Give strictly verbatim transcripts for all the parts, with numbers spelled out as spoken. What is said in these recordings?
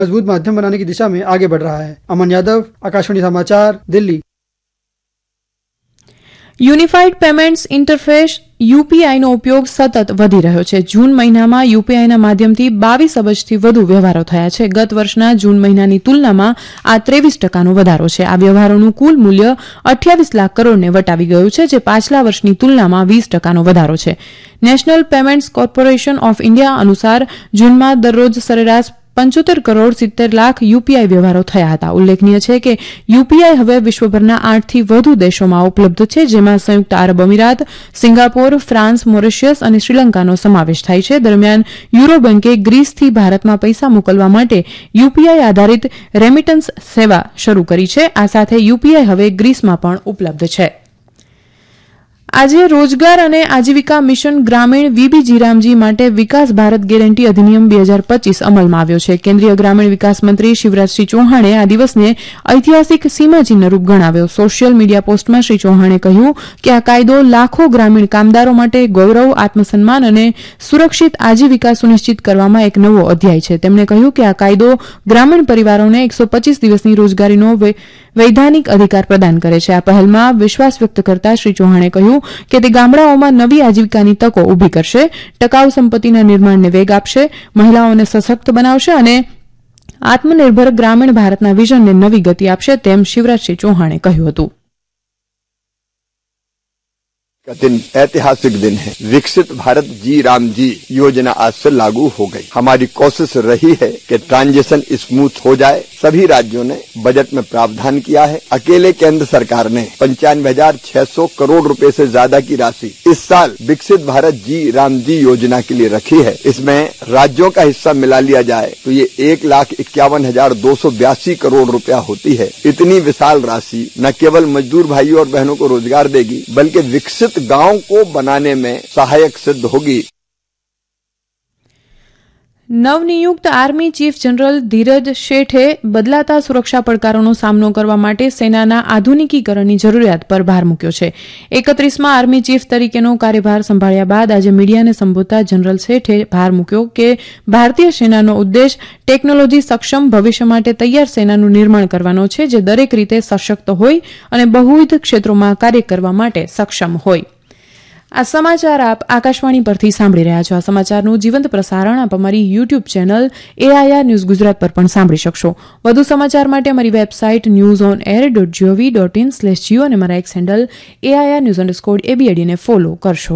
मजबूत माध्यम बनाने की दिशा में आगे बढ़ रहा है। अमन यादव, आकाशवाणी समाचार, दिल्ली। યુનિફાઈડ પેમેન્ટ્સ ઇન્ટરફેસ યુપીઆઈનો ઉપયોગ સતત વધી રહ્યો છે. જૂન મહિનામાં યુપીઆઈના માધ્યમથી બાવીસ અબજથી વધુ વ્યવહારો થયા છે. ગત વર્ષના જૂન મહિનાની તુલનામાં આ ત્રેવીસ ટકાનો વધારો છે. આ વ્યવહારોનું કુલ મૂલ્ય અઠ્યાવીસ લાખ કરોડને વટાવી ગયું છે, જે પાછલા વર્ષની તુલનામાં વીસ ટકાનો વધારો છે. National payments corporation of India અનુસાર જૂનમાં દરરોજ સરેરાશ પંચોતેર કરોડ સિત્તેર લાખ યુપીઆઈ વ્યવહારો થયા હતા. ઉલ્લેખનીય છે કે યુપીઆઈ હવે વિશ્વભરના આઠથી વધુ દેશોમાં ઉપલબ્ધ છે, જેમાં સંયુક્ત આરબ અમીરાત, સિંગાપોર, ફ્રાન્સ, મોરિશિયસ અને શ્રીલંકાનો સમાવેશ થાય છે. દરમિયાન યુરો બેન્કે ગ્રીસથી ભારતમાં પૈસા મોકલવા માટે યુપીઆઈ આધારિત રેમિટન્સ સેવા શરૂ કરી છે. આ સાથે યુપીઆઈ હવે ગ્રીસમાં પણ ઉપલબ્ધ છે. આજે રોજગાર અને આજીવિકા મિશન ગ્રામીણ વીબી જીરામજી માટે વિકાસ ભારત ગેરંટી અધિનિયમ બે હજાર પચીસ અમલમાં આવ્યો છે. કેન્દ્રીય ગ્રામીણ વિકાસ મંત્રી શિવરાજસિંહ ચૌહાણે આ દિવસને ઐતિહાસિક સીમાચિહ્નરૂપ ગણાવ્યો. સોશિયલ મીડિયા પોસ્ટમાં શ્રી ચૌહાણે કહ્યું કે આ કાયદો લાખો ગ્રામીણ કામદારો માટે ગૌરવ, આત્મસન્માન અને સુરક્ષિત આજીવિકા સુનિશ્ચિત કરવામાં એક નવો અધ્યાય છે. તેમણે કહ્યું કે આ કાયદો ગ્રામીણ પરિવારોને એકસો પચીસ દિવસની રોજગારીનો વૈધાનિક અધિકાર પ્રદાન કરે છે. આ પહેલમાં વિશ્વાસ વ્યક્ત કરતા શ્રી ચૌહાણે કહ્યું કે તે ગામડાઓમાં નવી આજીવિકાની તકો ઊભી કરશે, ટકાઉ સંપત્તિના નિર્માણને વેગ આપશે, મહિલાઓને સશક્ત બનાવશે અને આત્મનિર્ભર ગ્રામીણ ભારતના વિઝનને નવી ગતિ આપશે, તેમ શિવરાજસિંહ ચૌહાણે કહ્યું હતું. का दिन ऐतिहासिक दिन है. विकसित भारत जी राम जी योजना आज से लागू हो गई. हमारी कोशिश रही है कि ट्रांजिशन स्मूथ हो जाए. सभी राज्यों ने बजट में प्रावधान किया है. अकेले केंद्र सरकार ने पंचानवे हजार छह सौ करोड़ रुपए से ज्यादा की राशि इस साल विकसित भारत जी राम जी योजना के लिए रखी है. इसमें राज्यों का हिस्सा मिला लिया जाए तो ये एक लाख इक्यावन हजार दो सौ बयासी करोड़ रुपया होती है. इतनी विशाल राशि न केवल मजदूर भाइयों और बहनों को रोजगार देगी, बल्कि विकसित गांव को बनाने में सहायक सिद्ध होगी. નવનિયુક્ત આર્મી ચીફ જનરલ ધીરજ શેઠે બદલાતા સુરક્ષા પડકારોનો સામનો કરવા માટે સેનાના આધુનિકીકરણની જરૂરિયાત પર ભાર મૂક્યો છે. એકત્રીસમાં આર્મી ચીફ તરીકેનો કાર્યભાર સંભાળ્યા બાદ આજે મીડિયાને સંબોધતા જનરલ શેઠે ભાર મૂક્યો કે ભારતીય સેનાનો ઉદ્દેશ ટેકનોલોજી સક્ષમ ભવિષ્ય માટે તૈયાર સેનાનું નિર્માણ કરવાનો છે, જે દરેક રીતે સશક્ત હોય અને બહુવિધ ક્ષેત્રોમાં કાર્ય કરવા માટે સક્ષમ હોય. આ સમાચાર આપ આકાશવાણી પરથી સાંભળી રહ્યા છો. આ સમાચારનું જીવંત પ્રસારણ આપ અમારી YouTube channel AIR news Gujarat પર પણ સાંભળી શકશો. વધુ સમાચાર માટે અમારી website news on air dot GOV dot in slash Jio અને મારા x handle AIR news underscore એબીએડીને follow કરશો.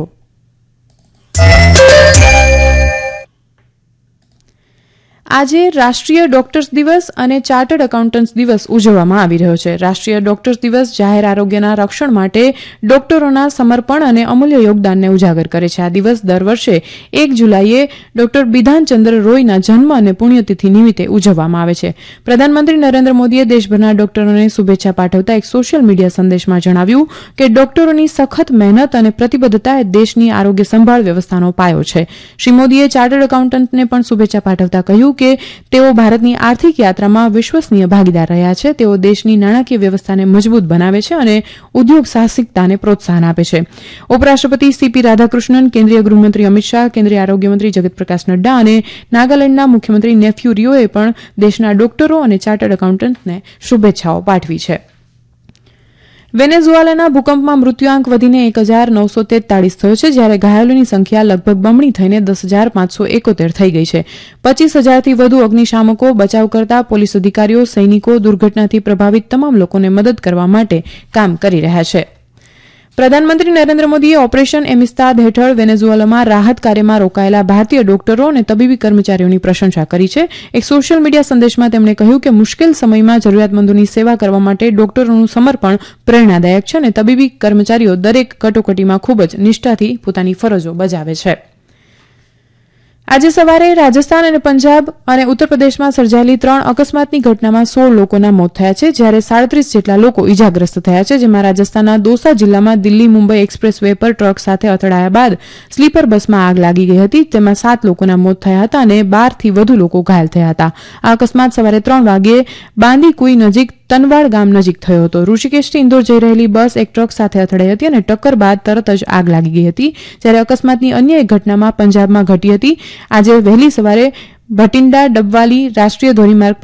આજે રાષ્ટ્રીય ડોક્ટર્સ દિવસ અને ચાર્ટર્ડ એકાઉન્ટન્ટ્સ દિવસ ઉજવવામાં આવી રહ્યો છે. રાષ્ટ્રીય ડોક્ટર્સ દિવસ જાહેર આરોગ્યના રક્ષણ માટે ડોક્ટરોના સમર્પણ અને અમૂલ્ય યોગદાનને ઉજાગર કરે છે. આ દિવસ દર વર્ષે એક જુલાઈએ ડોક્ટર બિધાનચંદ્ર રોયના જન્મ અને પુણ્યતિથિ નિમિત્તે ઉજવવામાં આવે છે. પ્રધાનમંત્રી નરેન્દ્ર મોદીએ દેશભરના ડોક્ટરોને શુભેચ્છા પાઠવતા એક સોશિયલ મીડિયા સંદેશમાં જણાવ્યું કે ડોક્ટરોની સખત મહેનત અને પ્રતિબદ્ધતા એ દેશની આરોગ્ય સંભાળ વ્યવસ્થાનો પાયો છે. શ્રી મોદીએ ચાર્ટર્ડ એકાઉન્ટન્ટને પણ શુભેચ્છા પાઠવતા કહ્યું કે તેઓ ભારતની આર્થિક યાત્રામાં વિશ્વસનીય ભાગીદાર રહ્યા છે. તેઓ દેશની નાણાકીય વ્યવસ્થાને મજબૂત બનાવે છે અને ઉદ્યોગ સાહસિકતાને પ્રોત્સાહન આપે છે. ઉપરાષ્ટ્રપતિ સીપી રાધાકૃષ્ણન, કેન્દ્રીય ગૃહમંત્રી અમિત શાહ, કેન્દ્રીય આરોગ્ય મંત્રી જગત પ્રકાશ નડ્ડા અને નાગાલેન્ડના મુખ્યમંત્રી નેફ્યુ રિયોએ પણ દેશના ડોક્ટરો અને ચાર્ટર્ડ એકાઉન્ટન્ટને શુભેચ્છાઓ પાઠવી છે. વેનેઝુએલાના ભૂકંપમાં મૃત્યુઆંક વધીને એક હજાર નવસો તેતાળીસ થયો છે, જ્યારે ઘાયલોની સંખ્યા લગભગ બમણી થઈને દસ હજાર પાંચસો એકોતેર થઈ ગઈ છે. પચીસ હજારથી વધુ અગ્નિશામકો, બચાવ કરતા પોલીસ અધિકારીઓ, સૈનિકો દુર્ઘટનાથી પ્રભાવિત તમામ લોકોને મદદ કરવા માટે કામ કરી રહ્યા છે. પ્રધાનમંત્રી નરેન્દ્ર મોદીએ ઓપરેશન એમિસ્તાદ હેઠળ વેનેઝુએલામાં રાહત કાર્યમાં રોકાયેલા ભારતીય ડોક્ટરો અને તબીબી કર્મચારીઓની પ્રશંસા કરી છે. એક સોશિયલ મીડિયા સંદેશમાં તેમણે કહ્યું કે મુશ્કેલ સમયમાં જરૂરિયાતમંદોની સેવા કરવા માટે ડોક્ટરોનું સમર્પણ પ્રેરણાદાયક છે અને તબીબી કર્મચારીઓ દરેક કટોકટીમાં ખૂબ જ નિષ્ઠાથી પોતાની ફરજો બજાવે છે. આજે સવારે રાજસ્થાન અને પંજાબ અને ઉત્તર પ્રદેશમાં સર્જાયેલી ત્રણ અકસ્માતની ઘટનામાં સોળ લોકોના મોત થયા છે, જ્યારે સાડત્રીસ જેટલા લોકો ઇજાગ્રસ્ત થયા છે. જેમાં રાજસ્થાનના દોસા જિલ્લામાં દિલ્હી મુંબઈ એક્સપ્રેસ વે પર ટ્રક સાથે અથડાયા બાદ સ્લીપર બસમાં આગ લાગી ગઈ હતી. તેમાં સાત લોકોના મોત થયા હતા અને બારથી વધુ લોકો ઘાયલ થયા હતા. આ અકસ્માત સવારે ત્રણ વાગ્યે બાંદીકુઈ નજીક તનવાડ ગામ નજીક થયો હતો. ઋષિકેશથી ઇન્દોર જઈ રહેલી બસ એક ટ્રક સાથે અથડાઈ હતી અને ટક્કર બાદ તરત જ આગ લાગી ગઈ હતી. જ્યારે અકસ્માતની અન્ય એક ઘટનામાં પંજાબમાં ઘટી હતી. આજે વહેલી સવારે ભટિંડા ડબવાલી રાષ્ટ્રીય ધોરીમાર્ગ